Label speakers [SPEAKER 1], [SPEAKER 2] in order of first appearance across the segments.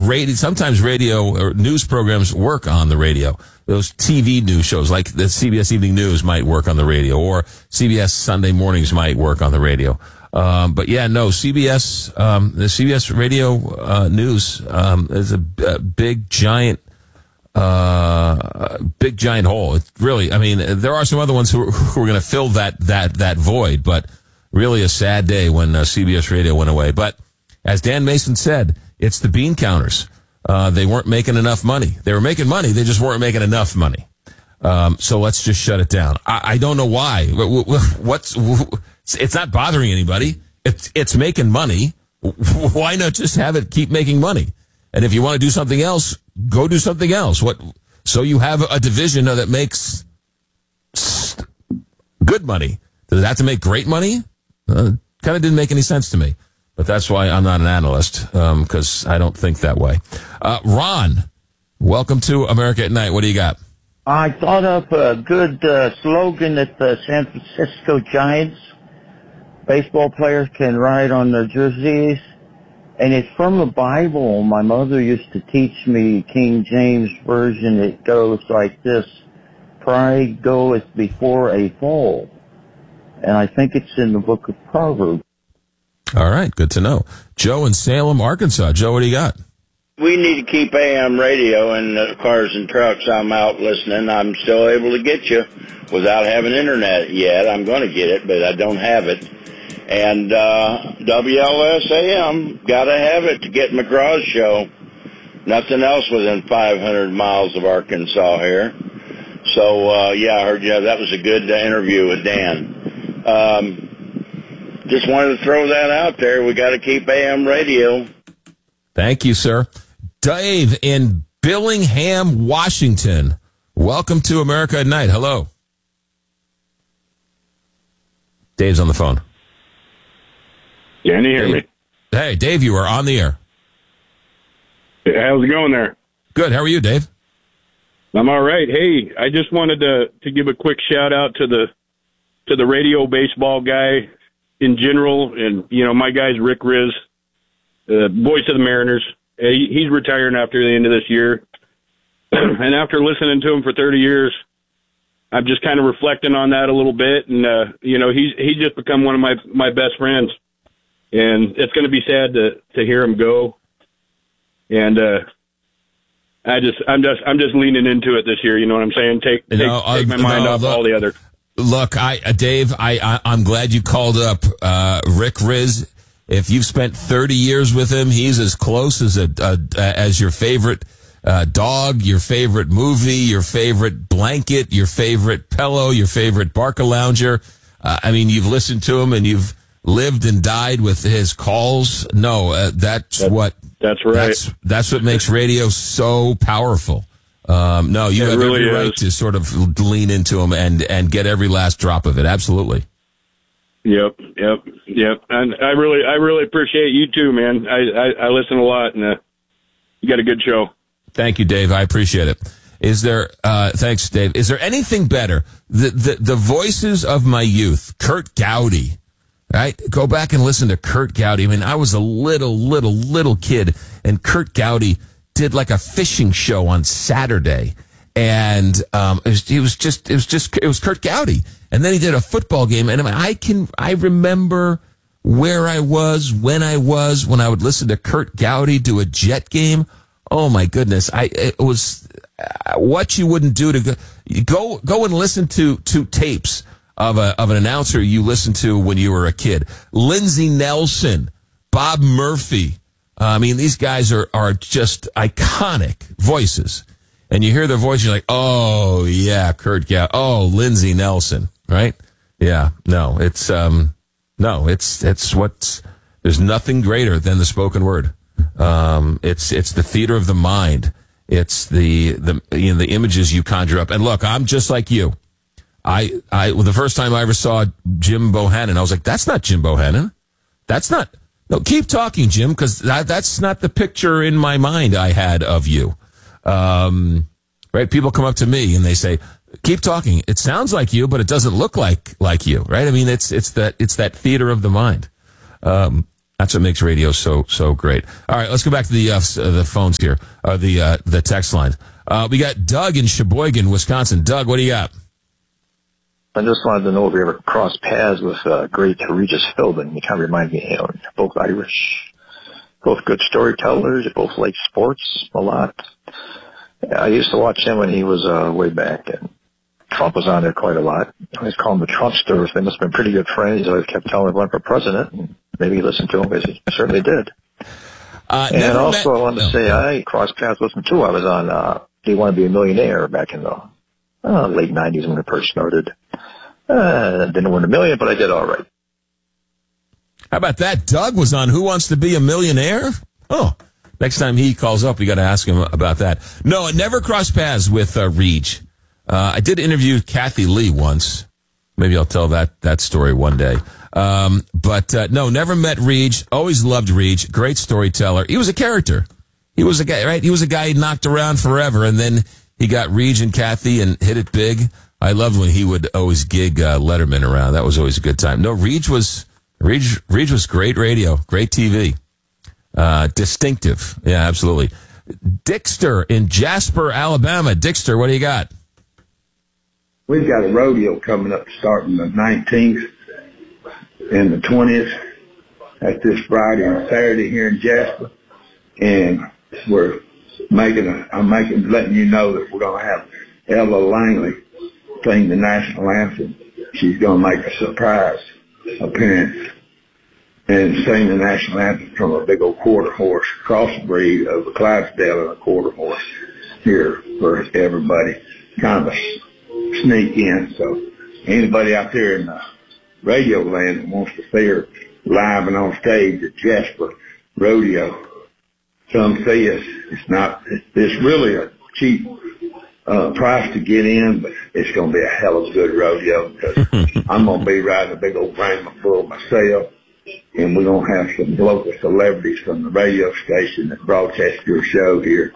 [SPEAKER 1] sometimes radio or news programs work on the radio. Those TV news shows like the CBS Evening News might work on the radio, or CBS Sunday Mornings might work on the radio. But yeah, no, CBS, the CBS radio, news, is a big giant hole. It's really, I mean, there are some other ones who are going to fill that void, but really a sad day when CBS radio went away. But as Dan Mason said, it's the bean counters. They weren't making enough money. They were making money. They just weren't making enough money. So let's just shut it down. I don't know why. It's not bothering anybody. It's making money. Why not just have it keep making money? And if you want to do something else, go do something else. So you have a division that makes good money. Does it have to make great money? Kind of didn't make any sense to me. But that's why I'm not an analyst, because I don't think that way. Ron, welcome to America at Night. What do you got?
[SPEAKER 2] I thought of a good slogan that the San Francisco Giants baseball players can write on their jerseys, and it's from the Bible. My mother used to teach me King James Version. It goes like this: pride goeth before a fall. And I think it's in the book of Proverbs.
[SPEAKER 1] All right, good to know. Joe in Salem, Arkansas. Joe, what do you got?
[SPEAKER 3] We need to keep AM radio in the cars and trucks. I'm out listening. I'm still able to get you without having internet yet. I'm going to get it, but I don't have it. And WLS-AM, got to have it to get McGraw's show. Nothing else within 500 miles of Arkansas here. So, yeah, I heard you. That was a good interview with Dan. Just wanted to throw that out there. We got to keep AM radio.
[SPEAKER 1] Thank you, sir. Dave in Billingham, Washington. Welcome to America at Night. Hello. Dave's on the phone.
[SPEAKER 4] Can you hear me?
[SPEAKER 1] Hey, Dave, you are on the air.
[SPEAKER 4] How's it going there?
[SPEAKER 1] Good. How are you, Dave?
[SPEAKER 4] I'm all right. Hey, I just wanted to give a quick shout out to the radio baseball guy in general, and my guy's Rick Riz, voice of the Mariners. He's retiring after the end of this year, and after listening to him for 30 years, I'm just kind of reflecting on that a little bit, and he's just become one of my best friends, and it's going to be sad to hear him go, and I'm just leaning into it this year. You know what I'm saying? Take my mind off all the other.
[SPEAKER 1] Look, Dave, I'm glad you called up Rick Riz. If you've spent 30 years with him, he's as close as your favorite dog, your favorite movie, your favorite blanket, your favorite pillow, your favorite Barca lounger. I mean, you've listened to him and you've lived and died with his calls. No, that's right. That's what makes radio so powerful. No, you have really every right to sort of lean into him and get every last drop of it. Absolutely.
[SPEAKER 4] Yep. And I really appreciate you too, man. I listen a lot, and you got a good show.
[SPEAKER 1] Thank you, Dave. I appreciate it. Thanks, Dave. Is there anything better? The voices of my youth, Kurt Gowdy, right? Go back and listen to Kurt Gowdy. I mean, I was a little kid, and Kurt Gowdy did like a fishing show on Saturday, and it was Kurt Gowdy, and then he did a football game, and I remember where I was when I would listen to Kurt Gowdy do a Jet game. Oh my goodness, it was what you wouldn't do to go and listen to tapes of an announcer you listened to when you were a kid. Lindsey Nelson, Bob Murphy. I mean, these guys are just iconic voices. And you hear their voice, you're like, oh, yeah, Kurt Gowdy. Oh, Lindsey Nelson, right? Yeah, no, it's there's nothing greater than the spoken word. It's the theater of the mind. It's the images you conjure up. And look, I'm just like you. The first time I ever saw Jim Bohannon, I was like, that's not Jim Bohannon. No, keep talking, Jim, because that's not the picture in my mind I had of you. Right? People come up to me and they say, keep talking. It sounds like you, but it doesn't look like you, right? I mean, it's that theater of the mind. That's what makes radio so great. All right, let's go back to the phones here, the text lines. We got Doug in Sheboygan, Wisconsin. Doug, what do you got?
[SPEAKER 5] I just wanted to know if you ever crossed paths with great Regis Philbin. You kind of remind me, both Irish, both good storytellers, both like sports a lot. I used to watch him when he was way back, and Trump was on there quite a lot. I always call him the Trumpster. They must have been pretty good friends. He always kept telling him to run for president, and maybe he listened to him, because he certainly did. And also, I wanted to say I crossed paths with him, too. I was on Do You Want to Be a Millionaire back in the late 90s when it first started. Didn't win $1 million, but I did all right.
[SPEAKER 1] How about that? Doug was on Who Wants to Be a Millionaire? Oh, next time he calls up, we got to ask him about that. No, I never crossed paths with Reg. I did interview Kathy Lee once. Maybe I'll tell that story one day. But no, never met Reg. Always loved Reg. Great storyteller. He was a character. He was a guy, right? He was a guy he knocked around forever, and then he got Reg and Kathy and hit it big. I loved when he would always gig Letterman around. That was always a good time. No, Reg was great radio, great TV, distinctive. Yeah, absolutely. Dixter in Jasper, Alabama. Dixter, what do you got?
[SPEAKER 6] We've got a rodeo coming up starting the 19th and the 20th. That's this Friday and Saturday here in Jasper. And I'm letting you know that we're going to have Ella Langley sing the national anthem. She's going to make a surprise appearance and sing the national anthem from a big old quarter horse, crossbreed of a Clydesdale and a quarter horse here for everybody. Kind of a sneak in. So anybody out there in the radio land that wants to see her live and on stage at Jasper Rodeo, come see us. It's really a cheap price to get in, but it's going to be a hell of a good rodeo, because I'm going to be riding a big old Brahma bull myself, and we're going to have some local celebrities from the radio station that broadcast your show here.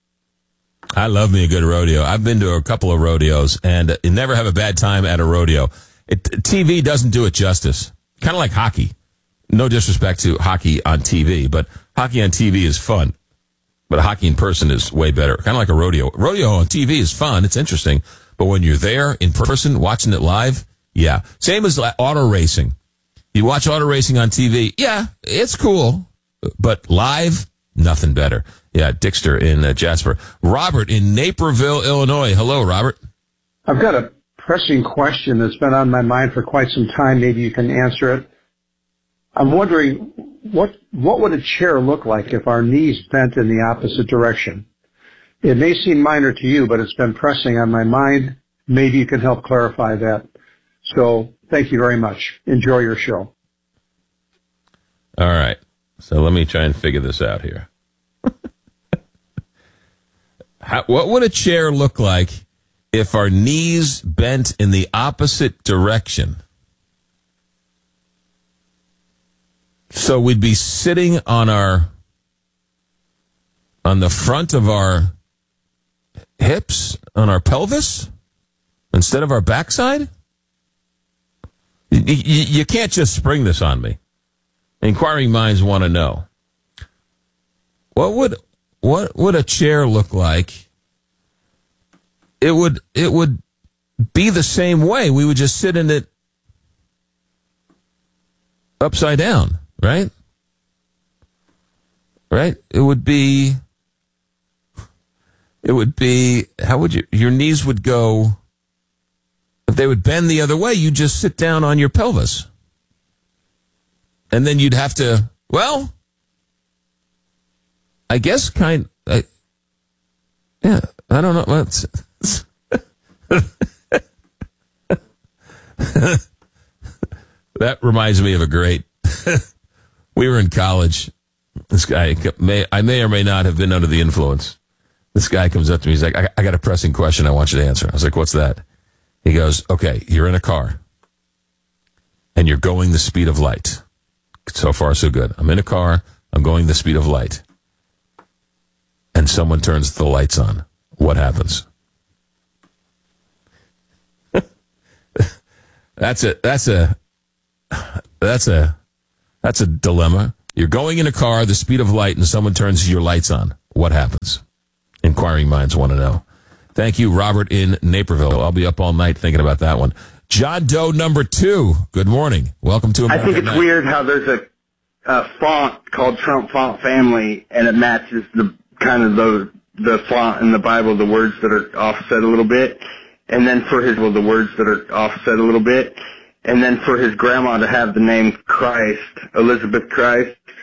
[SPEAKER 1] I love me a good rodeo. I've been to a couple of rodeos, and you never have a bad time at a rodeo. TV doesn't do it justice. Kind of like hockey. No disrespect to hockey on TV, but hockey on TV is fun. But hockey in person is way better. Kind of like a rodeo. Rodeo on TV is fun. It's interesting. But when you're there in person, watching it live, yeah. Same as auto racing. You watch auto racing on TV, yeah, it's cool. But live, nothing better. Yeah, Dixter in Jasper. Robert in Naperville, Illinois. Hello, Robert.
[SPEAKER 7] I've got a pressing question that's been on my mind for quite some time. Maybe you can answer it. I'm wondering, what would a chair look like if our knees bent in the opposite direction? It may seem minor to you, but it's been pressing on my mind. Maybe you can help clarify that. So thank you very much. Enjoy your show.
[SPEAKER 1] All right. So let me try and figure this out here. What would a chair look like if our knees bent in the opposite direction? So we'd be sitting on the front of our hips, on our pelvis, instead of our backside? You can't just spring this on me. Inquiring minds want to know. What would a chair look like? It would be the same way. We would just sit in it upside down, right? Right? It would be, how would your knees would go, if they would bend the other way, you'd just sit down on your pelvis. And then you'd have to, well, I guess I don't know. That reminds me of a great, we were in college. This guy, I may or may not have been under the influence. This guy comes up to me. He's like, I got a pressing question I want you to answer. I was like, what's that? He goes, okay, you're in a car and you're going the speed of light. So far, so good. I'm in a car. I'm going the speed of light. And someone turns the lights on. What happens? That's a dilemma. You're going in a car the speed of light and someone turns your lights on. What happens? Inquiring minds want to know. Thank you, Robert in Naperville. I'll be up all night thinking about that one. John Doe number 2. Good morning. Welcome to America.
[SPEAKER 8] I think it's weird how there's a font called Trump Font Family, and it matches the kind of the font in the Bible, the words that are offset a little bit, and then for his grandma to have the name Christ, Elizabeth Christ,